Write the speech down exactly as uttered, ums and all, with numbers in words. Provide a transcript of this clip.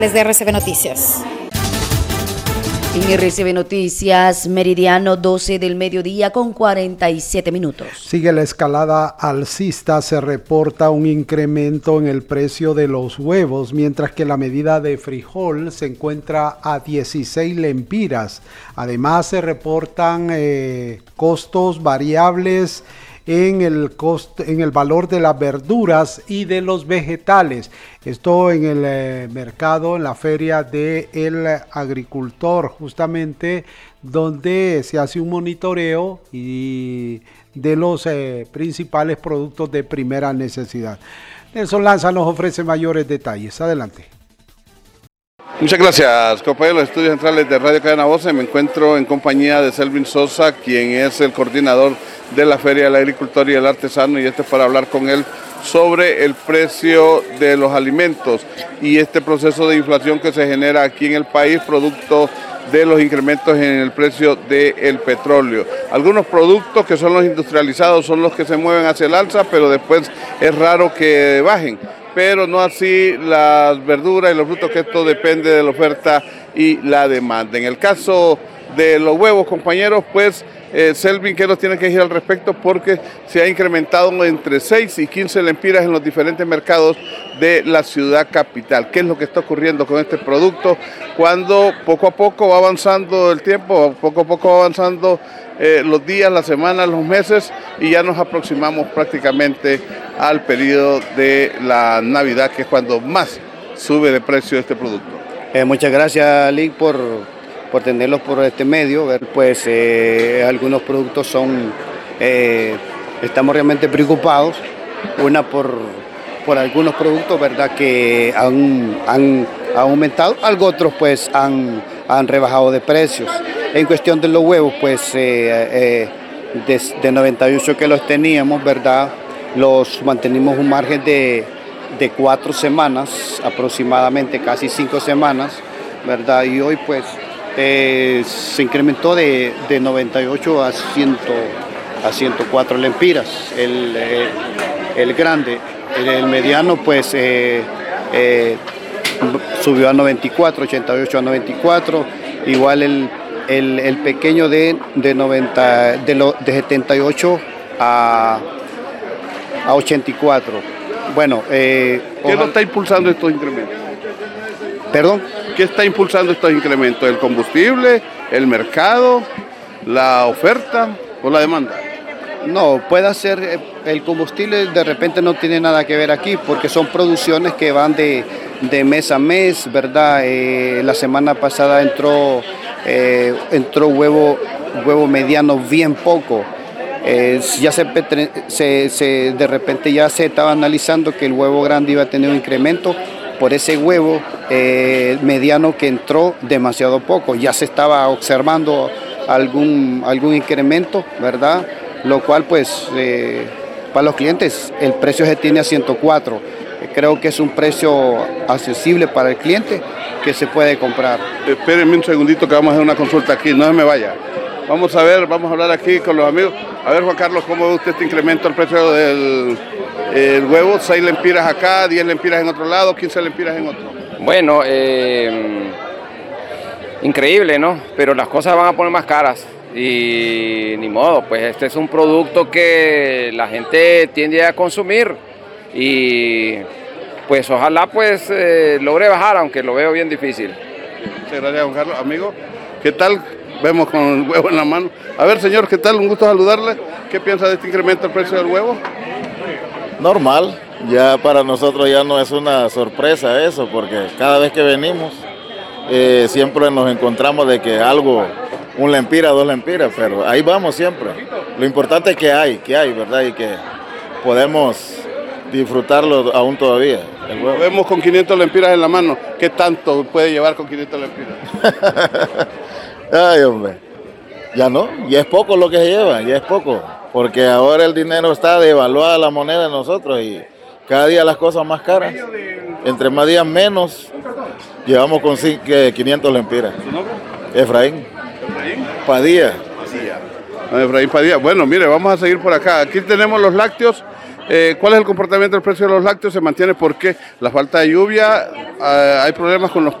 Desde R C B Noticias. En R C B Noticias, meridiano doce del mediodía con cuarenta y siete minutos. Sigue la escalada alcista, se reporta un incremento en el precio de los huevos, mientras que la medida de frijol se encuentra a dieciséis lempiras. Además se reportan eh, costos variables en el costo, en el valor de las verduras y de los vegetales. Esto en el eh, mercado, en la feria del agricultor, justamente donde se hace un monitoreo y de los eh, principales productos de primera necesidad. Nelson Lanza nos ofrece mayores detalles. Adelante. Muchas gracias, compañeros de los estudios centrales de Radio Cadena Voce. Me encuentro en compañía de Selvin Sosa, quien es el coordinador de la Feria del Agricultor y el Artesano, y este es para hablar con él sobre el precio de los alimentos y este proceso de inflación que se genera aquí en el país, producto de los incrementos en el precio del petróleo. Algunos productos que son los industrializados son los que se mueven hacia el alza, pero después es raro que bajen. Pero no así las verduras y los frutos, que esto depende de la oferta y la demanda. En el caso de los huevos, compañeros, pues eh, Selvin, ¿qué nos tiene que decir al respecto? Porque se ha incrementado entre seis y quince lempiras en los diferentes mercados de la ciudad capital. ¿Qué es lo que está ocurriendo con este producto? Cuando poco a poco va avanzando el tiempo, poco a poco va avanzando eh, los días, las semanas, los meses, y ya nos aproximamos prácticamente al periodo de la Navidad, que es cuando más sube de precio este producto. Eh, muchas gracias, Lick, por, por tenerlos por este medio. Pues eh, algunos productos son, eh, estamos realmente preocupados, una por, por algunos productos, ¿verdad?, que han, han, han aumentado, algo otros pues han, han rebajado de precios. En cuestión de los huevos, pues eh, eh, de, de noventa y ocho que los teníamos, ¿verdad?, los mantenimos un margen de, de cuatro semanas, aproximadamente casi cinco semanas, ¿verdad? Y hoy pues eh, se incrementó de, de noventa y ocho a, cien, a ciento cuatro lempiras, el, el, el grande. El, el mediano pues eh, eh, subió a noventa y cuatro, ochenta y ocho a noventa y cuatro, igual el, el, el pequeño de, de, noventa, de, lo, de setenta y ocho a... a ochenta y cuatro. Bueno, eh, ¿qué lo está impulsando estos incrementos? ¿Perdón? ¿Qué está impulsando estos incrementos? ¿El combustible, el mercado, la oferta o la demanda? No, puede ser el combustible, de repente no tiene nada que ver aquí, porque son producciones que van de, de mes a mes, ¿verdad? Eh, la semana pasada entró, eh, entró huevo, huevo mediano bien poco. Eh, ya se, se, se, de repente ya se estaba analizando que el huevo grande iba a tener un incremento por ese huevo eh, mediano que entró demasiado poco. Ya se estaba observando algún, algún incremento, ¿verdad? Lo cual pues eh, para los clientes el precio se tiene a ciento cuatro. Creo que es un precio accesible para el cliente que se puede comprar. Espérenme un segundito que vamos a hacer una consulta aquí, no se me vaya. Vamos a ver, vamos a hablar aquí con los amigos. A ver, Juan Carlos, ¿cómo ve usted este incremento al precio del el huevo? seis lempiras acá, diez lempiras en otro lado, quince lempiras en otro. Bueno, eh, increíble, ¿no? Pero las cosas van a poner más caras y ni modo, pues este es un producto que la gente tiende a consumir y pues ojalá pues eh, logre bajar, aunque lo veo bien difícil. Muchas gracias, Juan Carlos. Amigo, ¿qué tal? Vemos con el huevo en la mano. A ver, señor, ¿qué tal? Un gusto saludarle. ¿Qué piensa de este incremento del precio del huevo? Normal, ya para nosotros ya no es una sorpresa eso, porque cada vez que venimos eh, siempre nos encontramos de que algo, un lempira, dos lempiras, pero ahí vamos siempre. Lo importante es que hay, que hay, ¿verdad? Y que podemos disfrutarlo aún todavía. El huevo. Lo vemos con quinientas lempiras en la mano. ¿Qué tanto puede llevar con quinientas lempiras? Ay, hombre, ya no, ya es poco lo que se lleva, ya es poco, porque ahora el dinero está devaluada la moneda de nosotros y cada día las cosas más caras, entre más días menos, llevamos con quinientas lempiras. ¿Su nombre? Efraín. ¿Efraín? Padilla. Padilla. Efraín Padilla. Bueno, mire, vamos a seguir por acá. Aquí tenemos los lácteos. Eh, ¿Cuál es el comportamiento del precio de los lácteos? Se mantiene porque la falta de lluvia, eh, hay problemas con los